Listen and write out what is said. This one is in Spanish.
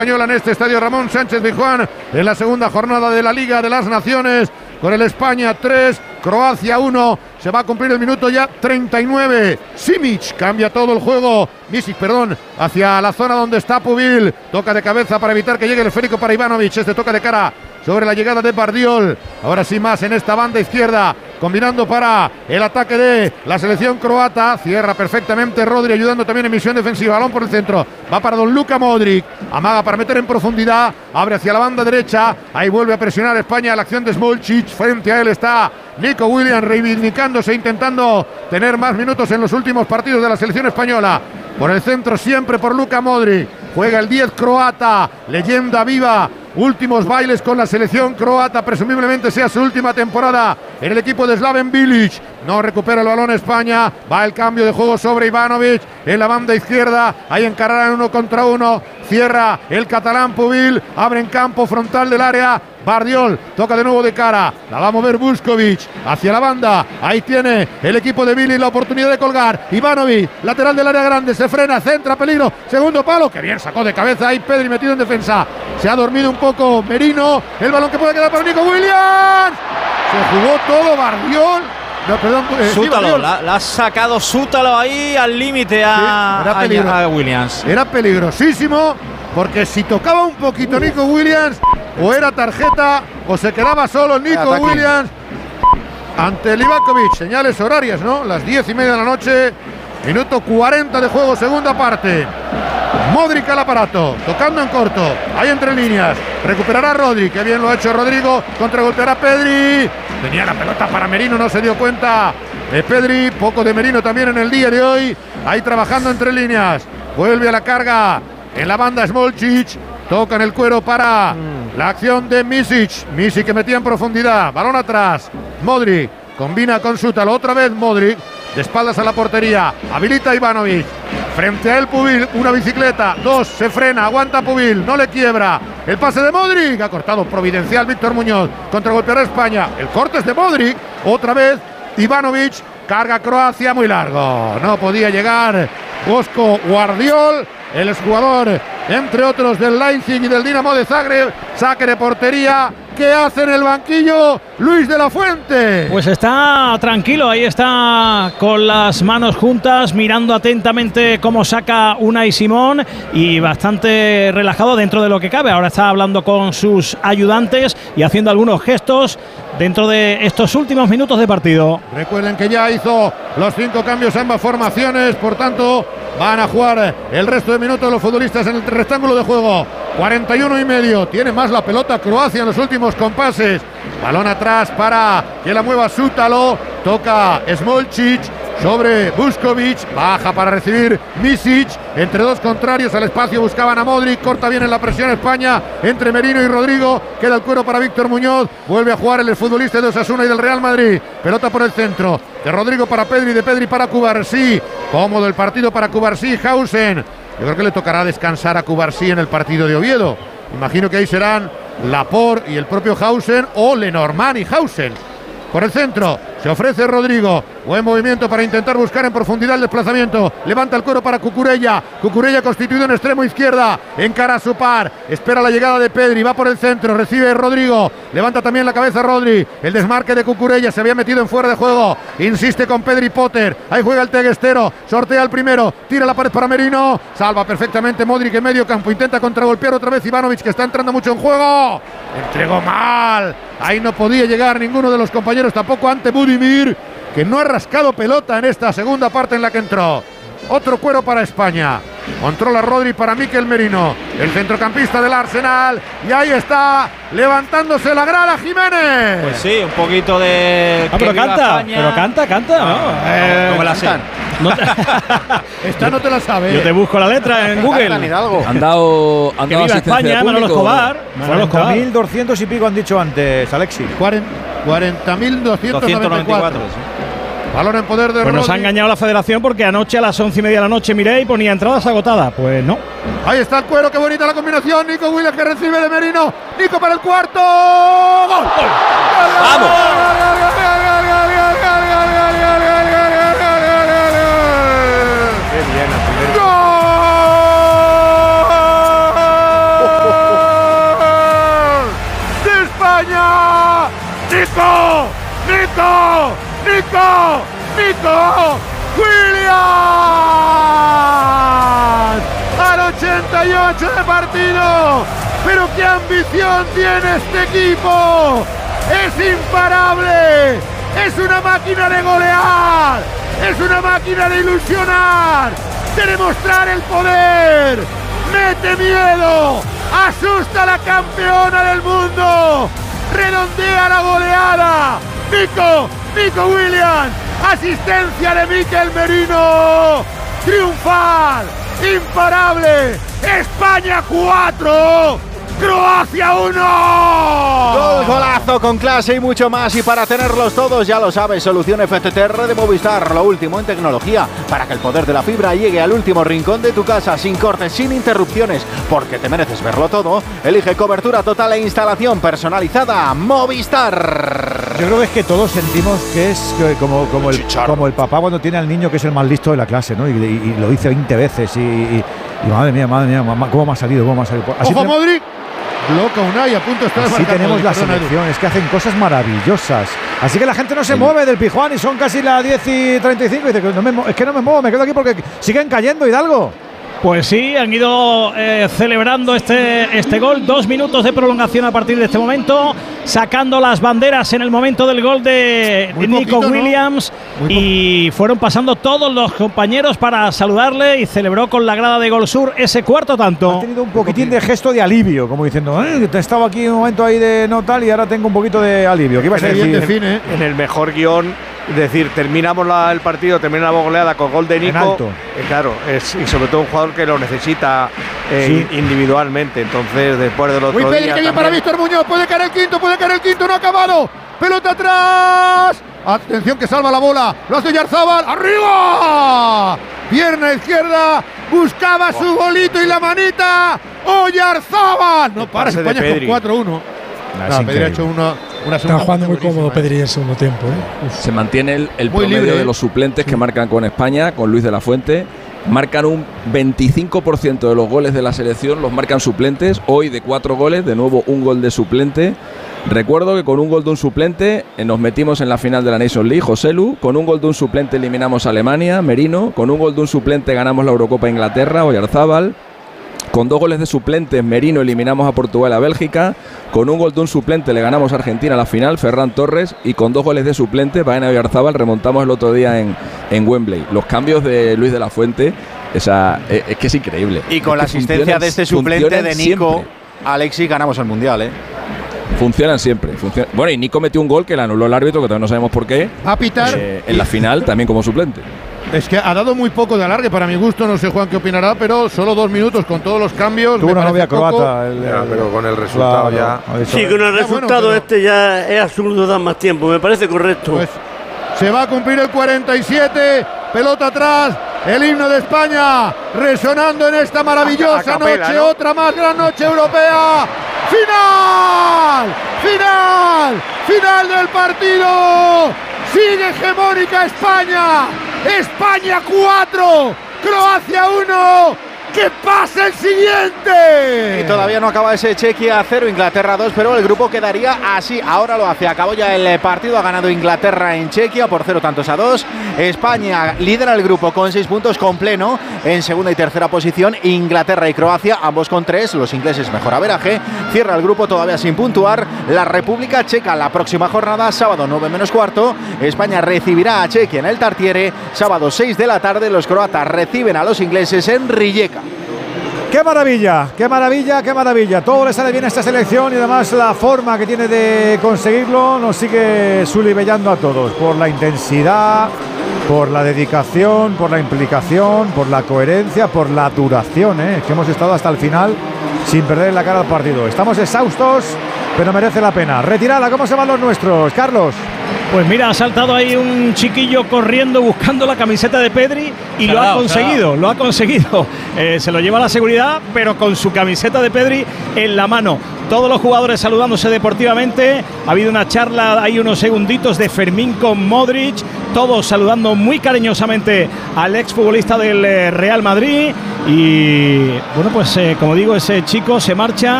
española en este estadio Ramón Sánchez Pizjuán en la segunda jornada de la Liga de las Naciones, con el España 3, Croacia 1. Se va a cumplir el minuto ya 39. Simic cambia todo el juego. Misic, perdón, hacia la zona donde está Pubil. Toca de cabeza para evitar que llegue el esférico para Ivanovic. Este toca de cara sobre la llegada de Bardiol. Ahora sí más en esta banda izquierda, combinando para el ataque de la selección croata. Cierra perfectamente Rodri, ayudando también en misión defensiva. Balón por el centro, va para Don Luka Modric. Amaga para meter en profundidad, abre hacia la banda derecha. Ahí vuelve a presionar España la acción de Smolcic. Frente a él está Nico Williams, reivindicándose, intentando tener más minutos en los últimos partidos de la selección española. Por el centro siempre por Luka Modric. Juega el 10 croata, leyenda viva. Últimos bailes con la selección croata, presumiblemente sea su última temporada en el equipo de Slaven Bilic. No recupera el balón España, va el cambio de juego sobre Ivanovic en la banda izquierda. Ahí encararán 1 contra 1. Cierra el catalán Pubil, abre en campo frontal del área. Bardiol toca de nuevo de cara, la va a mover Vuskovic hacia la banda. Ahí tiene el equipo de Bilic la oportunidad de colgar. Ivanovic, lateral del área grande, se frena, centra, peligro, segundo palo, que bien sacó de cabeza ahí Pedri, metido en defensa. Se ha dormido un poco Merino, el balón que puede quedar para Nico Williams. Se jugó todo Bardiol. No, perdón, Sútalo, la ha sacado Sútalo ahí al límite a Williams. Era peligrosísimo, porque si tocaba un poquito Nico Williams, o era tarjeta o se quedaba solo Nico Williams ante Livakovic. Señales horarias, ¿no? Las 10:30 de la noche, minuto 40 de juego, segunda parte. Modric al aparato, tocando en corto, ahí entre líneas, recuperará Rodri, que bien lo ha hecho Rodrigo, contragolpeará Pedri, tenía la pelota para Merino, no se dio cuenta Pedri, poco de Merino también en el día de hoy, ahí trabajando entre líneas, vuelve a la carga en la banda Smolcic, toca en el cuero para la acción de Misic que metía en profundidad, balón atrás, Modric, combina con Sútalo, otra vez Modric, de espaldas a la portería, habilita Ivanovic. Frente a él Pubil, una bicicleta, 2, se frena, aguanta Pubil, no le quiebra. El pase de Modric, ha cortado providencial Víctor Muñoz, contragolpeará España. El corte es de Modric, otra vez Ivanovic, carga Croacia muy largo. No podía llegar Bosko Guardiol, el exjugador, entre otros, del Leipzig y del Dinamo de Zagreb. Saque de portería. ¿Qué hace en el banquillo Luis de la Fuente? Pues está tranquilo, ahí está con las manos juntas, mirando atentamente cómo saca Unai Simón y bastante relajado dentro de lo que cabe. Ahora está hablando con sus ayudantes y haciendo algunos gestos dentro de estos últimos minutos de partido. Recuerden que ya hizo los 5 cambios ambas formaciones, por tanto van a jugar el resto de minutos los futbolistas en el rectángulo de juego. 41,5, tiene más la pelota Croacia en los últimos compases. Balón atrás para que la mueva Sútalo, toca Smolcic sobre Vuskovic, baja para recibir Misic, entre dos contrarios al espacio buscaban a Modric, corta bien en la presión España, entre Merino y Rodrigo, queda el cuero para Víctor Muñoz, vuelve a jugar el futbolista de Osasuna y del Real Madrid, pelota por el centro, de Rodrigo para Pedri, de Pedri para Cubarsí, cómodo el partido para Cubarsí, Hausen, yo creo que le tocará descansar a Cubarsí en el partido de Oviedo, imagino que ahí serán Laporte y el propio Hausen o Lenormand y Hausen. Por el centro, se ofrece Rodrigo, buen movimiento para intentar buscar en profundidad el desplazamiento, levanta el cuero para Cucurella, Cucurella constituido en extremo izquierda, encara a su par, espera la llegada de Pedri, va por el centro, recibe Rodrigo, levanta también la cabeza Rodri, el desmarque de Cucurella, se había metido en fuera de juego, insiste con Pedri Potter, ahí juega el teguestero, sortea el primero, tira la pared para Merino, salva perfectamente Modric en medio campo, intenta contragolpear otra vez Ivanovic, que está entrando mucho en juego, entregó mal, ahí no podía llegar ninguno de los compañeros, tampoco ante Budimir, que no ha rascado pelota en esta segunda parte en la que entró. Otro cuero para España. Controla Rodri para Mikel Merino, el centrocampista del Arsenal. Y ahí está, levantándose la grada Jiménez. Pues sí, un poquito de... pero canta, no me la sé. Esta no te la sabes. Yo te busco la letra en Google. Han dado que viva España, Manolo Escobar. 40.200 y pico han dicho antes, Alexis. 40.294. Balón en poder de Pues nos ha engañado la federación porque anoche a las 11:30 de la noche miré y ponía entradas agotadas. Pues no. Ahí está el cuero, qué bonita la combinación. Nico Williams que recibe de Merino. Nico para el cuarto. ¡Gol! ¡Vamos! Nico Williams. Al 88 de partido. Pero qué ambición tiene este equipo. Es imparable. Es una máquina de golear. Es una máquina de ilusionar. De demostrar el poder. Mete miedo. Asusta a la campeona del mundo. Redondea la goleada. Nico Williams. Asistencia de Mikel Merino. Triunfal. Imparable. España 4. Croacia 1. Gol, golazo con clase y mucho más. Y para tenerlos todos, ya lo sabes, solución FTTR de Movistar, lo último en tecnología, para que el poder de la fibra llegue al último rincón de tu casa, sin cortes, sin interrupciones, porque te mereces verlo todo. Elige cobertura total e instalación personalizada Movistar. Yo creo que es que todos sentimos que es como el papá cuando tiene al niño que es el más listo de la clase, ¿no? Y lo dice 20 veces y madre mía, ¿cómo me ha salido? Así ¡ojo, Modric! Bloca Unai, a punto está de así marcar. Tenemos la selección, es que hacen cosas maravillosas. Así que la gente no se mueve del Pijuán y son casi las 10:35 y dice, es que no me muevo, me quedo aquí porque siguen cayendo, Hidalgo. Pues sí, han ido celebrando este gol. 2 minutos de prolongación a partir de este momento, sacando las banderas en el momento del gol de Nico Williams, ¿no? Y fueron pasando todos los compañeros para saludarle y celebró con la grada de Gol Sur ese cuarto tanto. Ha tenido un poquitín de gesto de alivio, como diciendo, te he estado aquí un momento ahí de no tal y ahora tengo un poquito de alivio. ¿Qué ibas a decir? En el mejor guión. Es decir, terminamos el partido, termina la goleada con gol de Nico. Claro, y sobre todo un jugador que lo necesita individualmente. Entonces, después del otro día. Pedri, que bien para Víctor Muñoz. Puede caer el quinto, no ha acabado. Pelota atrás. Atención que salva la bola. Lo hace Oyarzabal. ¡Arriba! Pierna izquierda. Buscaba su golito y la manita. Oyarzabal. No para España con 4-1. Pedri ha hecho una está jugando muy cómodo Pedri en el segundo tiempo. Se mantiene el promedio libre, de los suplentes que marcan con España, con Luis de la Fuente. Marcan un 25% de los goles de la selección, los marcan suplentes. Hoy de 4 goles, de nuevo un gol de suplente. Recuerdo que con un gol de un suplente nos metimos en la final de la Nations League, Joselu. Con un gol de un suplente eliminamos a Alemania, Merino. Con un gol de un suplente ganamos la Eurocopa a Inglaterra, Oyarzabal. Con 2 goles de suplentes, Merino, eliminamos a Portugal, a Bélgica. Con un gol de un suplente le ganamos a Argentina a la final, Ferran Torres. Y con 2 goles de suplente, Baena y Oyarzabal, remontamos el otro día en Wembley. Los cambios de Luis de la Fuente, es que es increíble. Y con la asistencia de este suplente de Nico, siempre. Alexis, ganamos el Mundial, Funcionan siempre. Bueno, y Nico metió un gol que le anuló el árbitro, que todavía no sabemos por qué. A pitar. En la final, también como suplente. Es que ha dado muy poco de alargue para mi gusto, no sé Juan qué opinará, pero solo 2 minutos con todos los cambios. Tuvo una novia croata. Pero con el resultado ya. Sí, con el resultado ya es absurdo dar más tiempo, me parece correcto. Pues se va a cumplir el 47, pelota atrás, el himno de España resonando en esta maravillosa noche, ¿no? Otra más gran noche europea. ¡Final del partido! Sigue hegemónica España. España 4, Croacia 1. ¡Que pase el siguiente! Y todavía no acaba ese Chequia 0, Inglaterra 2, pero el grupo quedaría así. Ahora lo hace. Acabó ya el partido. Ha ganado Inglaterra en Chequia por 0-2. España lidera el grupo con 6 puntos con pleno. En segunda y tercera posición, Inglaterra y Croacia, ambos con 3. Los ingleses mejor averaje. Cierra el grupo todavía sin puntuar la República Checa. La próxima jornada, sábado 9:15. España recibirá a Chequia en el Tartiere. Sábado 6 de la tarde, los croatas reciben a los ingleses en Rijeka. ¡Qué maravilla! ¡Qué maravilla! ¡Qué maravilla! Todo le sale bien a esta selección y además la forma que tiene de conseguirlo nos sigue sulibellando a todos por la intensidad, por la dedicación, por la implicación, por la coherencia, por la duración, Es que hemos estado hasta el final sin perder la cara al partido. Estamos exhaustos, pero merece la pena. Retirada, ¿cómo se van los nuestros? Carlos. Pues mira, ha saltado ahí un chiquillo corriendo buscando la camiseta de Pedri y lo ha conseguido. Se lo lleva a la seguridad, pero con su camiseta de Pedri en la mano. Todos los jugadores saludándose deportivamente. Ha habido una charla, hay unos segunditos de Fermín con Modric. Todos saludando muy cariñosamente al exfutbolista del Real Madrid. Y bueno, pues como digo, ese chico se marcha.